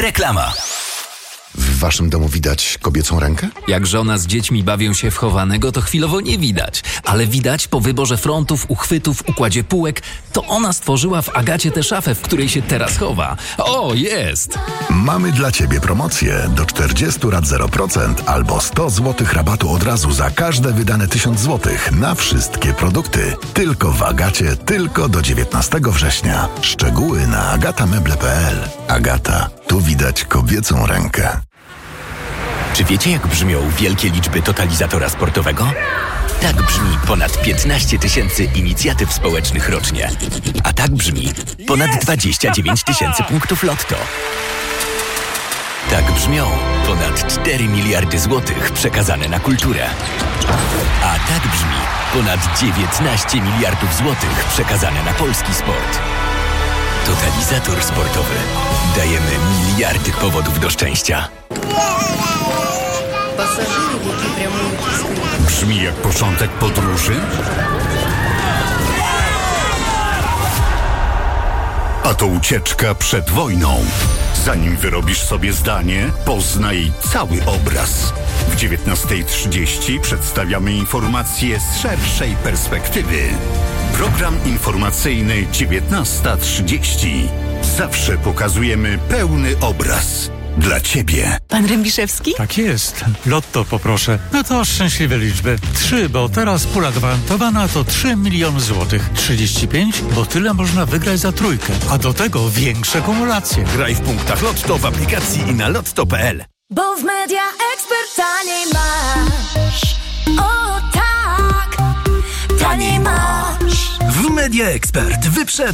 Reklama. W waszym domu widać kobiecą rękę? Jak żona z dziećmi bawią się w chowanego, to chwilowo nie widać. Ale widać po wyborze frontów, uchwytów, układzie półek, to ona stworzyła w Agacie tę szafę, w której się teraz chowa. O, jest! Mamy dla Ciebie promocję do 40 rat 0% albo 100 zł rabatu od razu za każde wydane 1000 zł na wszystkie produkty. Tylko w Agacie, tylko do 19 września. Szczegóły na agatameble.pl. Agata, tu widać kobiecą rękę. Czy wiecie, jak brzmią wielkie liczby totalizatora sportowego? Tak brzmi ponad 15 000 inicjatyw społecznych rocznie. A tak brzmi ponad 29 000 punktów lotto. Tak brzmią ponad 4 miliardy złotych przekazane na kulturę. A tak brzmi ponad 19 miliardów złotych przekazane na polski sport. Totalizator sportowy. Dajemy miliardy powodów do szczęścia. Brzmi jak początek podróży? A to ucieczka przed wojną. Zanim wyrobisz sobie zdanie, poznaj cały obraz. W 19:30 przedstawiamy informacje z szerszej perspektywy. Program informacyjny 19:30. Zawsze pokazujemy pełny obraz. Dla Ciebie. Pan Rębiszewski? Tak jest. Lotto poproszę. No to szczęśliwe liczby. 3, bo teraz pula gwarantowana to 3 miliony złotych. 35, bo tyle można wygrać za trójkę. A do tego większe kumulacje. Graj w punktach Lotto w aplikacji i na lotto.pl. Bo w Media Expert taniej masz. O tak, taniej masz. W Media Expert wyprzedaj